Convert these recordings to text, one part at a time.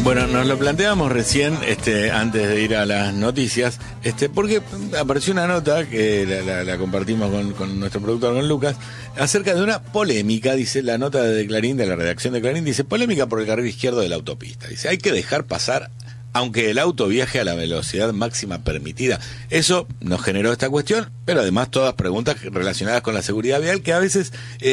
Bueno, nos lo planteábamos recién, antes de ir a las noticias, porque apareció una nota que la compartimos con nuestro productor, con Lucas, acerca de una polémica, dice la nota de Clarín, de la redacción de Clarín, dice, polémica por el carril izquierdo de la autopista. Dice, hay que dejar pasar aunque el auto viaje a la velocidad máxima permitida. Eso nos generó esta cuestión, pero además todas preguntas relacionadas con la seguridad vial que a veces...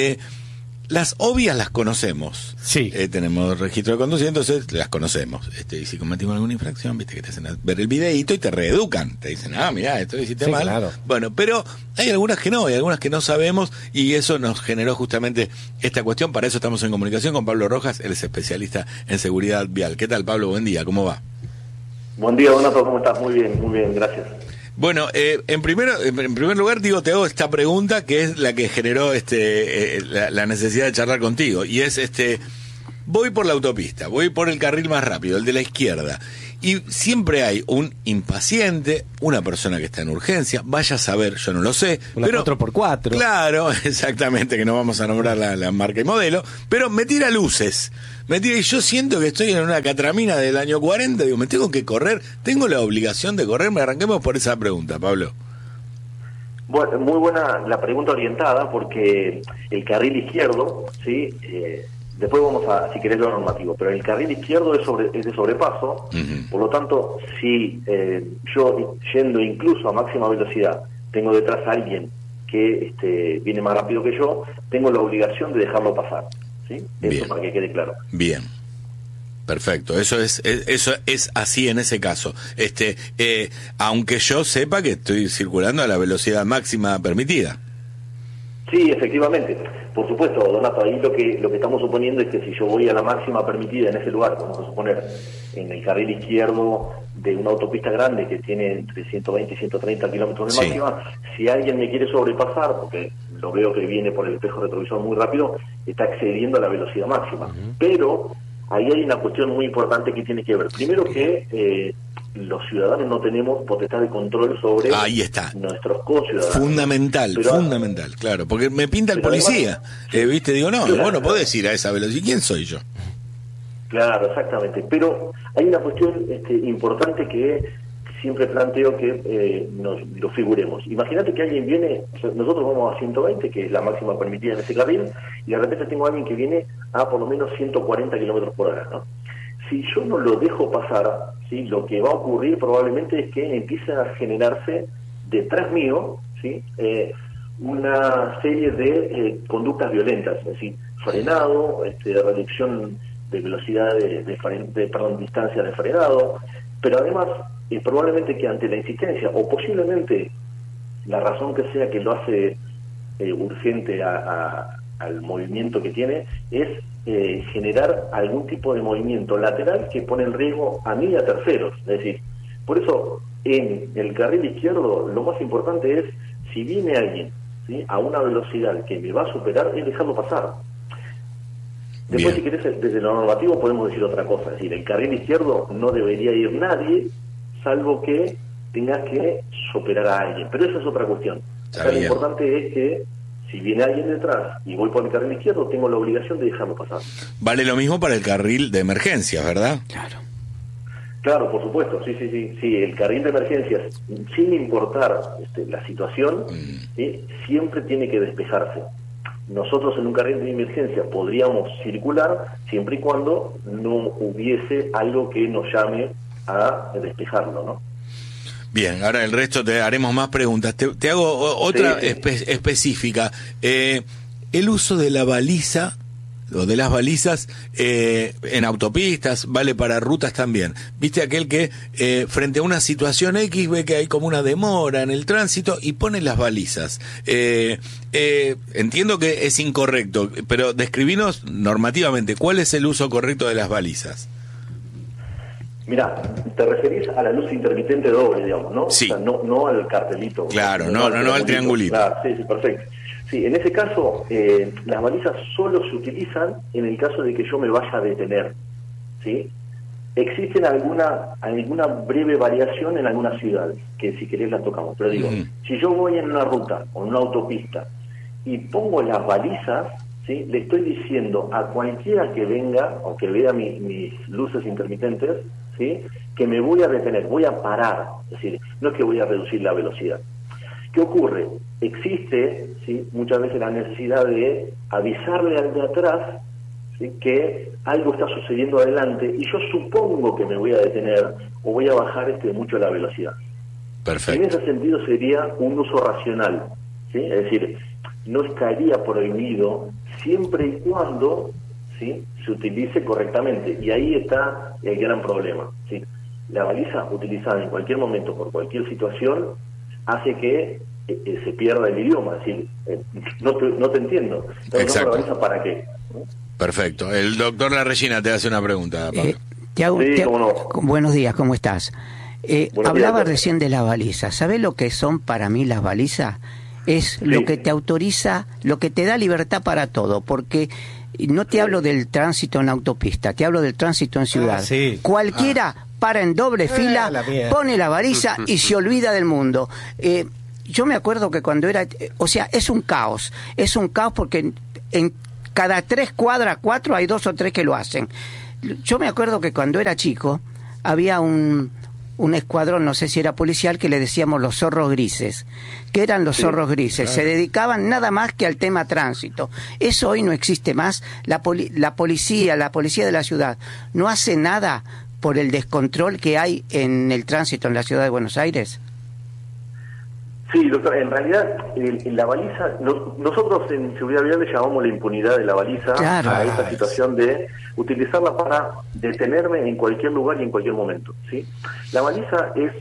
las obvias las conocemos. Sí. Tenemos registro de conducir, entonces las conocemos. Y si cometimos alguna infracción, viste que te hacen ver el videíto y te reeducan. Te dicen, mirá, esto lo hiciste mal. Claro. Bueno, pero hay algunas que no, hay algunas que no sabemos, y eso nos generó justamente esta cuestión. Para eso estamos en comunicación con Pablo Rojas, él es especialista en seguridad vial. ¿Qué tal, Pablo? Buen día, ¿cómo va? Buen día, Donato, ¿cómo estás? Muy bien, gracias. Bueno, en primer lugar, te hago esta pregunta que es la que generó la necesidad de charlar contigo, y es voy por la autopista, voy por el carril más rápido, el de la izquierda, y siempre hay un impaciente, una persona que está en urgencia, vaya a saber, yo no lo sé, una pero 4x4. Claro, exactamente, que no vamos a nombrar la marca y modelo, pero me tira luces. Y yo siento que estoy en una catramina del año 40, digo, me tengo que correr, tengo la obligación de correr. Me arranquemos por esa pregunta, Pablo. Bueno, muy buena la pregunta orientada, porque el carril izquierdo, ¿sí? Después vamos a, si querés, lo normativo, pero el carril izquierdo es de sobrepaso. Uh-huh. Por lo tanto, si yo, yendo incluso a máxima velocidad, tengo detrás a alguien que viene más rápido que yo, tengo la obligación de dejarlo pasar. ¿Sí? Eso para que quede claro. Bien. Perfecto, eso es así en ese caso. Aunque yo sepa que estoy circulando a la velocidad máxima permitida. Sí, efectivamente. Por supuesto, Donato, ahí lo que estamos suponiendo es que si yo voy a la máxima permitida en ese lugar, vamos a suponer en el carril izquierdo de una autopista grande que tiene entre 120 y 130 kilómetros de máxima, si alguien me quiere sobrepasar, porque lo veo que viene por el espejo retrovisor muy rápido, está excediendo la velocidad máxima. Uh-huh. Pero ahí hay una cuestión muy importante que tiene que ver. Primero que los ciudadanos no tenemos potestad de control sobre nuestros conciudadanos. Fundamental, claro, porque me pinta el policía, además, ¿viste? Digo, no, claro, vos no podés ir a esa velocidad. ¿Quién soy yo? Claro, exactamente. Pero hay una cuestión importante que siempre planteo que lo figuremos. Imagínate que alguien viene, nosotros vamos a 120, que es la máxima permitida en ese carril, y de repente tengo a alguien que viene a por lo menos 140 kilómetros por hora, ¿no? Si yo no lo dejo pasar, ¿sí? Lo que va a ocurrir probablemente es que empiecen a generarse detrás mío, ¿sí? Una serie de conductas violentas, es decir, frenado, reducción de velocidad distancia de frenado, pero además probablemente que ante la insistencia, o posiblemente la razón que sea que lo hace urgente al movimiento que tiene, es generar algún tipo de movimiento lateral que pone en riesgo a mí y a terceros. Es decir, por eso en el carril izquierdo lo más importante es, si viene alguien, ¿sí? a una velocidad que me va a superar, es dejarlo pasar. Después, si querés, desde lo normativo podemos decir otra cosa, es decir, el carril izquierdo no debería ir nadie, salvo que tengas que superar a alguien, pero esa es otra cuestión. Lo importante es que si viene alguien detrás y voy por el carril izquierdo, tengo la obligación de dejarlo pasar. Vale lo mismo para el carril de emergencias, ¿verdad? Claro, por supuesto, sí, el carril de emergencias, sin importar la situación, siempre tiene que despejarse. Nosotros en un carril de emergencia podríamos circular siempre y cuando no hubiese algo que nos llame a despejarlo, ¿no? Bien, ahora el resto te haremos más preguntas. Te hago otra específica. El uso de la baliza o de las balizas en autopistas, vale para rutas también. ¿Viste aquel que frente a una situación X ve que hay como una demora en el tránsito y pone las balizas? Entiendo que es incorrecto, pero describinos normativamente, ¿cuál es el uso correcto de las balizas? Mirá, te referís a la luz intermitente doble, digamos, ¿no? Sí. O sea, no al cartelito. Claro, no al triangulito. Claro, sí, perfecto. Sí, en ese caso, las balizas solo se utilizan en el caso de que yo me vaya a detener, ¿sí? Existen alguna breve variación en algunas ciudades, que si querés la tocamos, pero digo, si yo voy en una ruta o en una autopista y pongo las balizas, ¿sí? Le estoy diciendo a cualquiera que venga o que vea mis luces intermitentes, ¿sí? Que me voy a detener, voy a parar, es decir, no es que voy a reducir la velocidad. ¿Qué ocurre? Existe, ¿sí?, muchas veces la necesidad de avisarle al de atrás, ¿sí?, que algo está sucediendo adelante y yo supongo que me voy a detener o voy a bajar mucho la velocidad. Perfecto. En ese sentido sería un uso racional, ¿sí? Es decir, no estaría prohibido siempre y cuando, ¿sí?, se utilice correctamente, y ahí está el gran problema, ¿sí? La baliza utilizada en cualquier momento por cualquier situación hace que se pierda el idioma, es decir, no te entiendo. Exacto. ¿La baliza para qué? Perfecto. El doctor Larreyna te hace una pregunta, Pablo. Cómo no. Buenos días, ¿cómo estás? Hablaba días, recién de las balizas. ¿Sabés lo que son para mí las balizas? Es lo que te autoriza, lo que te da libertad para todo, porque no te hablo del tránsito en autopista, te hablo del tránsito en ciudad. Cualquiera para en doble fila, pone la baliza y se olvida del mundo. Yo me acuerdo que cuando era... O sea, es un caos porque en cada 3 cuadras, 4 hay 2 o 3 que lo hacen. Yo me acuerdo que cuando era chico había un escuadrón, no sé si era policial, que le decíamos los zorros grises. ¿Qué eran los zorros grises? Se dedicaban nada más que al tema tránsito. Eso hoy no existe más. La policía de la ciudad no hace nada por el descontrol que hay en el tránsito en la ciudad de Buenos Aires. Sí, doctor, en realidad la baliza, nosotros en seguridad vial le llamamos la impunidad de la baliza a esta situación de utilizarla para detenerme en cualquier lugar y en cualquier momento, ¿sí? La baliza es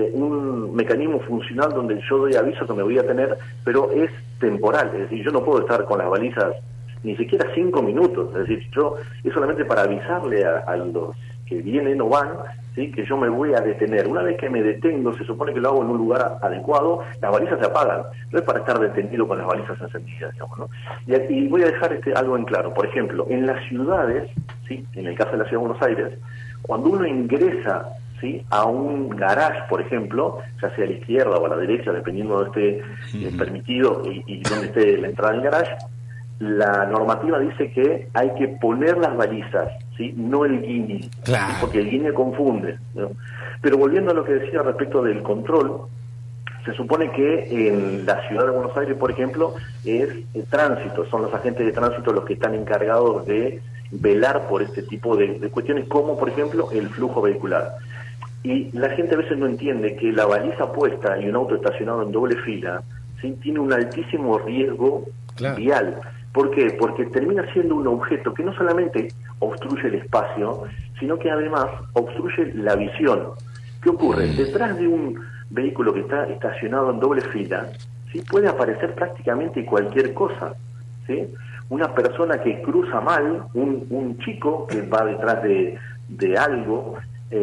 un mecanismo funcional donde yo doy aviso que me voy a tener, pero es temporal, es decir, yo no puedo estar con las balizas ni siquiera 5 minutos, es decir, es solamente para avisarle a los que vienen o van, ¿sí?, que yo me voy a detener. Una vez que me detengo, se supone que lo hago en un lugar adecuado, las balizas se apagan. No es para estar detenido con las balizas encendidas, digamos, ¿no? Y voy a dejar algo en claro. Por ejemplo, en las ciudades, ¿sí?, en el caso de la Ciudad de Buenos Aires, cuando uno ingresa, ¿sí?, a un garage, por ejemplo, ya sea a la izquierda o a la derecha, dependiendo de esté permitido y donde esté la entrada del garage, la normativa dice que hay que poner las balizas, ¿sí?, no el guiñe, claro, porque el guiñe confunde, ¿no? Pero volviendo a lo que decía respecto del control, se supone que en la ciudad de Buenos Aires, por ejemplo, es el tránsito, son los agentes de tránsito los que están encargados de velar por este tipo de cuestiones, como por ejemplo el flujo vehicular. Y la gente a veces no entiende que la baliza puesta y un auto estacionado en doble fila, ¿sí?, tiene un altísimo riesgo vial. ¿Por qué? Porque termina siendo un objeto que no solamente obstruye el espacio, sino que además obstruye la visión. ¿Qué ocurre? Detrás de un vehículo que está estacionado en doble fila, ¿sí?, puede aparecer prácticamente cualquier cosa, ¿sí? Una persona que cruza mal, un chico que va detrás de algo,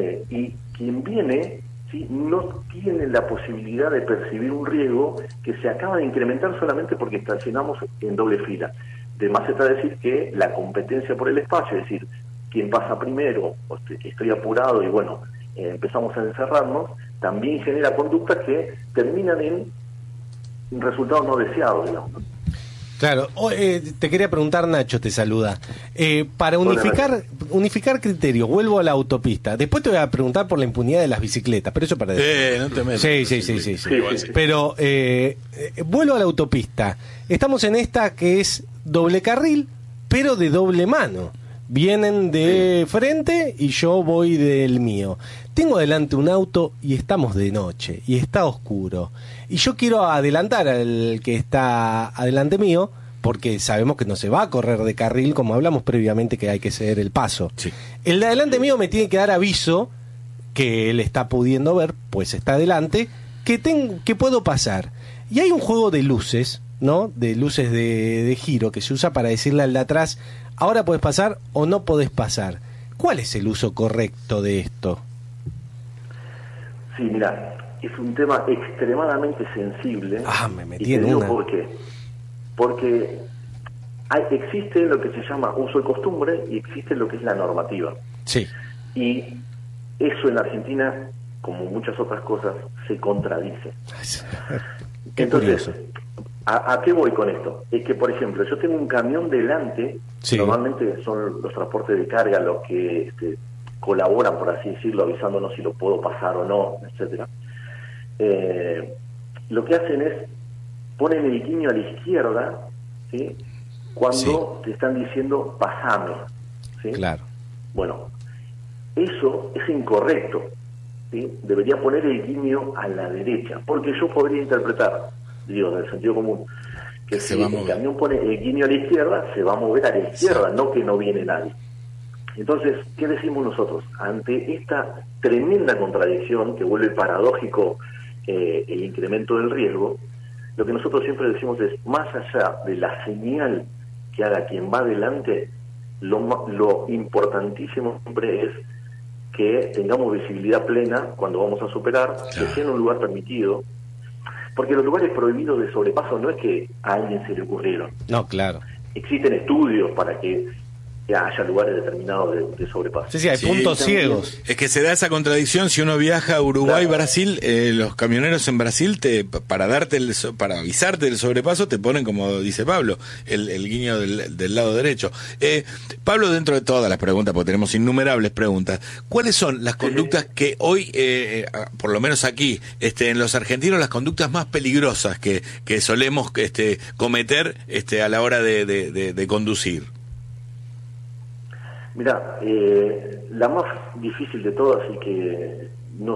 y quien viene, ¿sí?, no tiene la posibilidad de percibir un riesgo que se acaba de incrementar solamente porque estacionamos en doble fila. De más está decir que la competencia por el espacio, es decir, quien pasa primero, estoy apurado y bueno, empezamos a encerrarnos, también genera conductas que terminan en resultados no deseados, digamos. Claro, te quería preguntar, Nacho te saluda. Para unificar criterios, vuelvo a la autopista. Después te voy a preguntar por la impunidad de las bicicletas, pero eso para después. No te metas. Sí. Pero vuelvo a la autopista. Estamos en esta que es doble carril, pero de doble mano. Vienen de frente y yo voy del mío. Tengo adelante un auto y estamos de noche y está oscuro. Y yo quiero adelantar al que está adelante mío, porque sabemos que no se va a correr de carril, como hablamos previamente que hay que ceder el paso. Sí. El de adelante mío me tiene que dar aviso que él está pudiendo ver, pues está adelante, que puedo pasar. Y hay un juego de luces, ¿no? De luces de giro que se usa para decirle al de atrás, ahora podés pasar o no podés pasar. ¿Cuál es el uso correcto de esto? Sí, mira, es un tema extremadamente sensible. Me metí en una. ¿Por qué? Porque existe lo que se llama uso de costumbre y existe lo que es la normativa. Sí. Y eso en Argentina, como muchas otras cosas, se contradice. Qué Entonces, curioso. ¿A qué voy con esto? Es que, por ejemplo, yo tengo un camión delante, Sí. normalmente son los transportes de carga los que colaboran, por así decirlo, avisándonos si lo puedo pasar o no, etcétera. Lo que hacen es, ponen el guiño a la izquierda, ¿sí? Cuando te están diciendo pasame, ¿sí? Claro. Bueno, eso es incorrecto, ¿sí? Debería poner el guiño a la derecha, porque yo podría interpretar, digo, en el sentido común, que si el camión pone el guiño a la izquierda, se va a mover a la izquierda, no que no viene nadie. Entonces, ¿qué decimos nosotros? Ante esta tremenda contradicción que vuelve paradójico el incremento del riesgo, lo que nosotros siempre decimos es, más allá de la señal que haga quien va adelante, lo importantísimo siempre es que tengamos visibilidad plena cuando vamos a superar, que sea en un lugar permitido, porque los lugares prohibidos de sobrepaso no es que a alguien se le ocurrieron. No, claro. Existen estudios para que haya lugares determinados de sobrepaso. Sí, hay puntos ciegos. Es que se da esa contradicción si uno viaja a Uruguay, claro. Brasil, los camioneros en Brasil para avisarte del sobrepaso te ponen, como dice Pablo, el guiño del lado derecho. Pablo, dentro de todas las preguntas, porque tenemos innumerables preguntas, ¿cuáles son las conductas que hoy, por lo menos aquí, en los argentinos, las conductas más peligrosas que solemos cometer a la hora de conducir? Mirá, la más difícil de todas y que no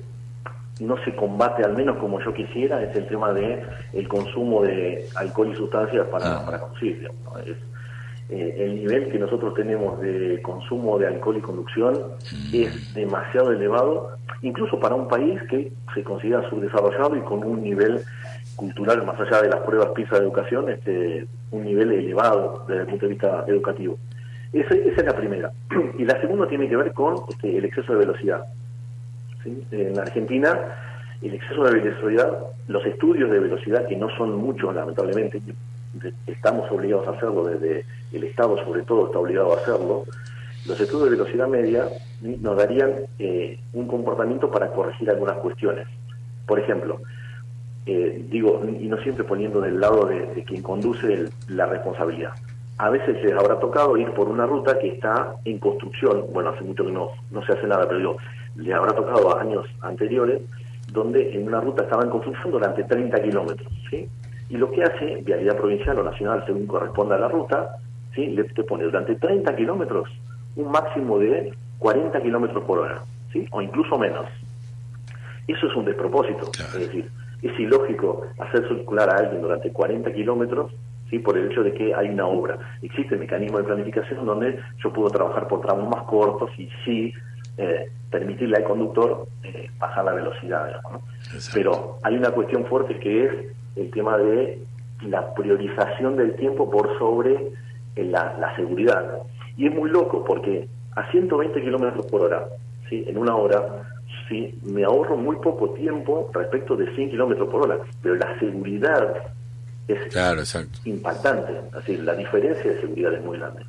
se combate al menos como yo quisiera es el tema de el consumo de alcohol y sustancias para conducir, digamos, ¿no? El nivel que nosotros tenemos de consumo de alcohol y conducción es demasiado elevado, incluso para un país que se considera subdesarrollado y con un nivel cultural, más allá de las pruebas PISA de educación, un nivel elevado desde el punto de vista educativo. Esa es la primera. Y la segunda tiene que ver con el exceso de velocidad, ¿sí? En la Argentina, el exceso de velocidad, los estudios de velocidad, que no son muchos, lamentablemente, estamos obligados a hacerlo, desde el Estado sobre todo está obligado a hacerlo, los estudios de velocidad media, ¿sí?, nos darían un comportamiento para corregir algunas cuestiones. Por ejemplo, digo, y no siempre poniendo del lado de quien conduce la responsabilidad. A veces les habrá tocado ir por una ruta que está en construcción, bueno, hace mucho que no se hace nada, pero digo, les habrá tocado a años anteriores, donde en una ruta estaban en construcción durante 30 kilómetros, ¿sí? Y lo que hace Vialidad Provincial o Nacional, según corresponda a la ruta, ¿sí?, te pone durante 30 kilómetros un máximo de 40 kilómetros por hora, ¿sí?, o incluso menos. Eso es un despropósito, claro. Es decir, es ilógico hacer circular a alguien durante 40 kilómetros, ¿sí?, por el hecho de que hay una obra. Existe el mecanismo de planificación donde yo puedo trabajar por tramos más cortos y sí permitirle al conductor bajar la velocidad, digamos, ¿no? Pero hay una cuestión fuerte que es el tema de la priorización del tiempo por sobre la seguridad. Y es muy loco porque a 120 kilómetros por hora, ¿sí?, en una hora, sí, me ahorro muy poco tiempo respecto de 100 kilómetros por hora, pero la seguridad es impactante. Así, la diferencia de seguridad es muy grande.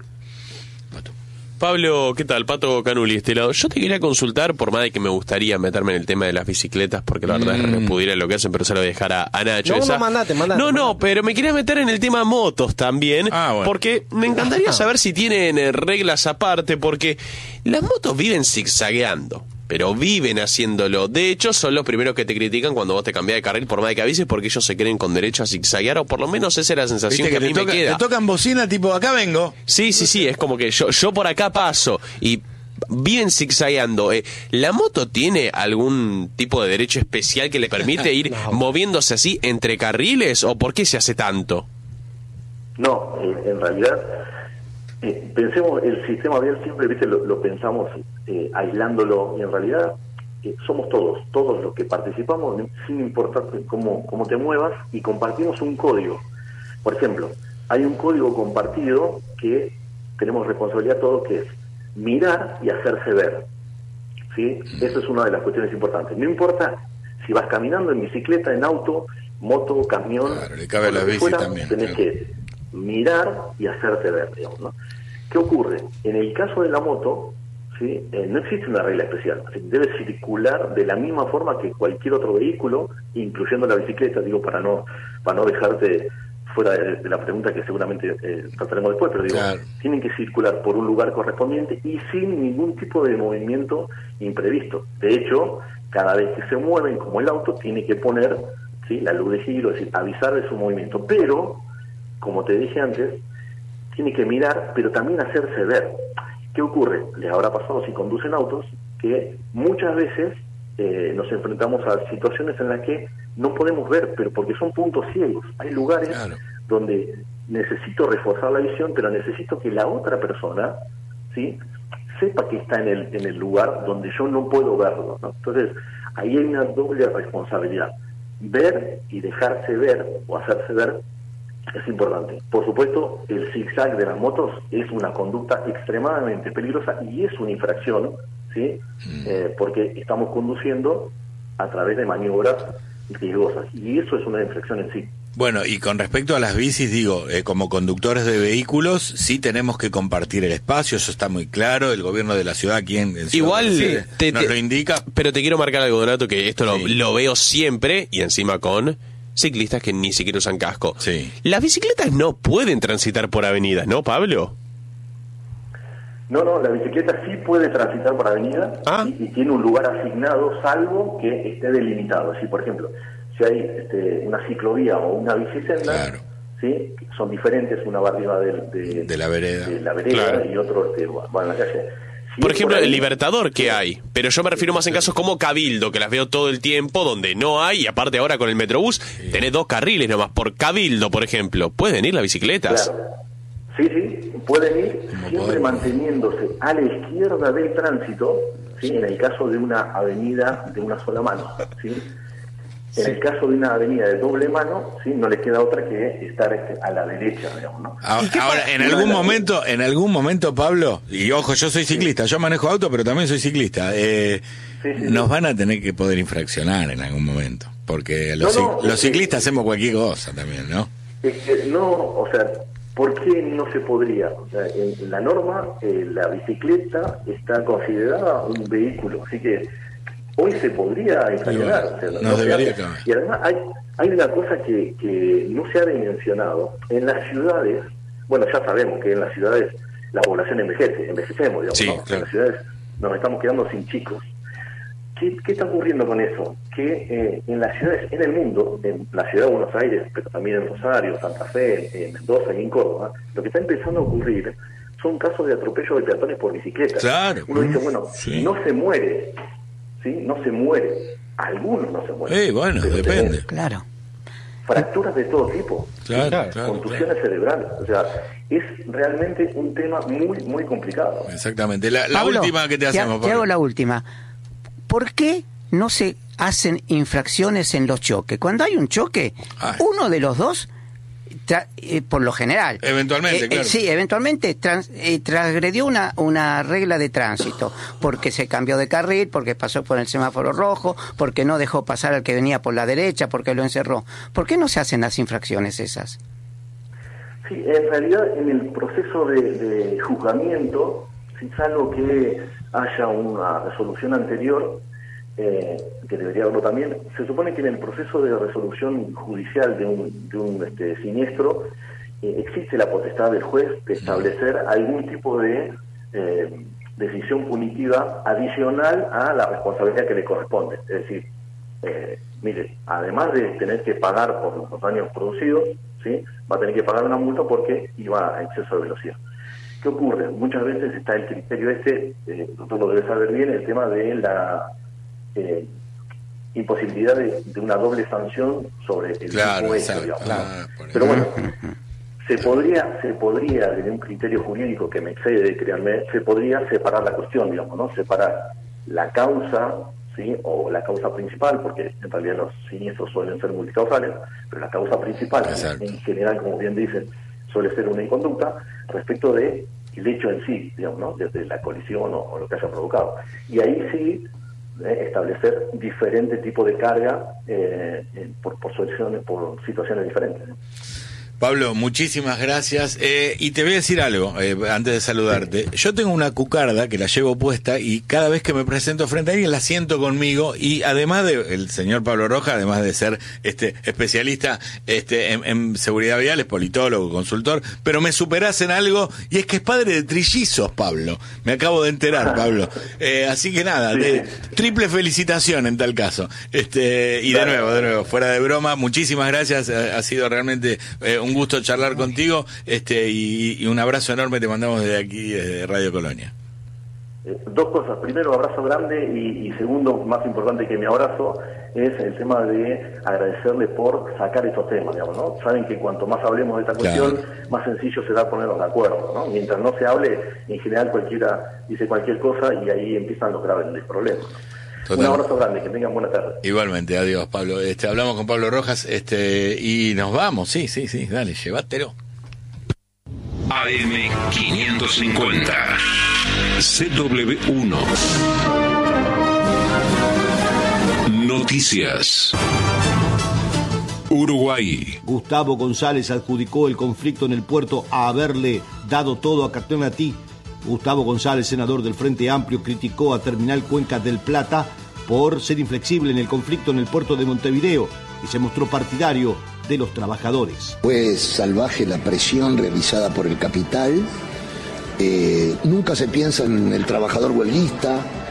Pablo, ¿qué tal? Pato Canuli, este lado. Yo te quería consultar, por más de que me gustaría meterme en el tema de las bicicletas, porque la verdad es repudiar lo que hacen, pero se lo voy a dejar a Nacho. Mandate. No, pero me quería meter en el tema motos también, bueno, porque me encantaría saber si tienen reglas aparte, porque las motos viven zigzagueando, pero viven haciéndolo. De hecho, son los primeros que te critican cuando vos te cambiás de carril, por más de que avises, porque ellos se creen con derecho a zigzaguear, o por lo menos esa es la sensación que a mí me queda. Te tocan bocina tipo, acá vengo. Sí, es como que yo por acá paso y viven zigzagueando. ¿La moto tiene algún tipo de derecho especial que le permite ir moviéndose así entre carriles, o por qué se hace tanto? No, en realidad... pensemos, el sistema vial siempre, viste, lo pensamos aislándolo, y en realidad somos todos los que participamos, sin importar cómo te muevas, y compartimos un código. Por ejemplo, hay un código compartido que tenemos responsabilidad todos, que es mirar y hacerse ver, ¿sí? Eso es una de las cuestiones importantes. No importa si vas caminando, en bicicleta, en auto, moto, camión, claro, le cabe la bici fuera, también. Tenés que mirar y hacerte ver, digamos, ¿no? ¿Qué ocurre? En el caso de la moto, ¿sí?, no existe una regla especial. Debe circular de la misma forma que cualquier otro vehículo incluyendo la bicicleta, digo, para no dejarte fuera de la pregunta que seguramente trataremos después, pero digo, claro, tienen que circular por un lugar correspondiente y sin ningún tipo de movimiento imprevisto. De hecho, cada vez que se mueven, como el auto, tiene que poner, ¿sí?, la luz de giro, es decir, avisar de su movimiento. Pero, como te dije antes, tiene que mirar, pero también hacerse ver. ¿Qué ocurre? Les habrá pasado si conducen autos, que muchas veces nos enfrentamos a situaciones en las que no podemos ver, pero porque son puntos ciegos. Hay lugares, claro, donde necesito reforzar la visión, pero necesito que la otra persona, ¿sí?, sepa que está en el lugar donde yo no puedo verlo, ¿no? Entonces, ahí hay una doble responsabilidad. Ver y dejarse ver o hacerse ver es importante. Por supuesto, el zigzag de las motos es una conducta extremadamente peligrosa y es una infracción, ¿sí? Porque estamos conduciendo a través de maniobras riesgosas y eso es una infracción en sí. Bueno, y con respecto a las bicis, digo, como conductores de vehículos, sí tenemos que compartir el espacio, eso está muy claro, el gobierno de la ciudad aquí en igual nos lo indica. Pero te quiero marcar algo, Donato, que esto lo veo siempre, y encima con ciclistas que ni siquiera usan casco. Sí. Las bicicletas no pueden transitar por avenidas, ¿no, Pablo? No, la bicicleta sí puede transitar por avenida y tiene un lugar asignado, salvo que esté delimitado. Si, por ejemplo, si hay una ciclovía o una bicicenda, claro, ¿sí?, son diferentes, una va arriba de la vereda, claro, y otro va en la calle. Si por ejemplo, el Libertador, que hay, pero yo me refiero más en casos como Cabildo, que las veo todo el tiempo, donde no hay, y aparte ahora con el Metrobús, tenés 2 carriles nomás, por Cabildo, por ejemplo, pueden ir las bicicletas. Claro. Sí, pueden ir siempre manteniéndose a la izquierda del tránsito, ¿sí?, en el caso de una avenida de una sola mano, ¿sí? En el caso de una avenida de doble mano, ¿sí?, no les queda otra que estar a la derecha, digamos, ¿no? Ahora, en algún momento, Pablo, y ojo, yo soy ciclista, yo manejo auto, pero también soy ciclista, nos van a tener que poder infraccionar en algún momento, porque los ciclistas hacemos cualquier cosa también, ¿no? O sea, ¿por qué no se podría? O sea, en la norma, la bicicleta está considerada un vehículo, así que hoy se podría infraccionar. O sea, no debería, claro. Y además hay una cosa que no se ha dimensionado. En las ciudades, bueno, ya sabemos que en las ciudades la población envejecemos, digamos, sí, ¿no? Claro. En las ciudades nos estamos quedando sin chicos. ¿Qué está ocurriendo con eso? Que en las ciudades, en el mundo, en la ciudad de Buenos Aires, pero también en Rosario, Santa Fe, en Mendoza y en Córdoba, lo que está empezando a ocurrir son casos de atropello de peatones por bicicleta. Claro. Uno dice, bueno, no se muere, ¿sí? No se muere. Algunos no se mueren. Bueno, depende. Claro. Fracturas de todo tipo. Claro. Contusiones cerebrales. O sea, es realmente un tema muy, muy complicado. Exactamente. La Pablo, última que te hacemos, Te hago la última. ¿Por qué no se hacen infracciones en los choques? Cuando hay un choque, uno de los dos, por lo general... Eventualmente, claro. Sí, eventualmente transgredió una regla de tránsito, porque se cambió de carril, porque pasó por el semáforo rojo, porque no dejó pasar al que venía por la derecha, porque lo encerró. ¿Por qué no se hacen las infracciones esas? Sí, en realidad en el proceso de juzgamiento, si salvo que haya una resolución anterior, que debería haberlo también, se supone que en el proceso de resolución judicial de un siniestro existe la potestad del juez de establecer algún tipo de decisión punitiva adicional a la responsabilidad que le corresponde. Es decir, mire, además de tener que pagar por los daños producidos, ¿sí?, va a tener que pagar una multa porque iba a exceso de velocidad. ¿Qué ocurre? Muchas veces está el criterio tú lo debes saber bien, el tema de la imposibilidad de una doble sanción sobre el mismo hecho, digamos, ¿no? Pero bueno, se podría, desde un criterio jurídico que me excede, créanme, se podría separar la cuestión, digamos, ¿no? Separar la causa, ¿sí?, o la causa principal, porque en realidad los siniestros suelen ser multicausales, pero la causa principal, en general, como bien dicen, suele ser una inconducta respecto de el hecho en sí, digamos, ¿no?, desde la colisión o lo que haya provocado. Y ahí sí establecer diferente tipo de carga por situaciones diferentes, ¿no? Pablo, muchísimas gracias. Y te voy a decir algo antes de saludarte. Yo tengo una cucarda que la llevo puesta y cada vez que me presento frente a alguien la siento conmigo, y además de el señor Pablo Rojas, además de ser especialista en seguridad vial, es politólogo, consultor, pero me superás en algo, y es que es padre de trillizos, Pablo. Me acabo de enterar, Pablo. Así que nada, triple felicitación en tal caso. Y de nuevo, fuera de broma, muchísimas gracias. Ha sido realmente un gusto charlar contigo, y un abrazo enorme te mandamos desde aquí, desde Radio Colonia. Dos cosas. Primero, abrazo grande, y segundo, más importante que mi abrazo, es el tema de agradecerle por sacar estos temas, digamos, ¿no? Saben que cuanto más hablemos de esta cuestión, más sencillo será ponernos de acuerdo, ¿no? Mientras no se hable, en general cualquiera dice cualquier cosa y ahí empiezan los graves problemas. Total. Un abrazo grande, que tengan buena tarde. Igualmente, adiós, Pablo. Hablamos con Pablo Rojas, y nos vamos. Sí, dale, llévatelo. AM550 CW1 Noticias. Uruguay. Gustavo González adjudicó el conflicto en el puerto a haberle dado todo a Catonati. Gustavo González, senador del Frente Amplio, criticó a Terminal Cuenca del Plata por ser inflexible en el conflicto en el puerto de Montevideo y se mostró partidario de los trabajadores. Fue salvaje la presión realizada por el capital. Nunca se piensa en el trabajador huelguista.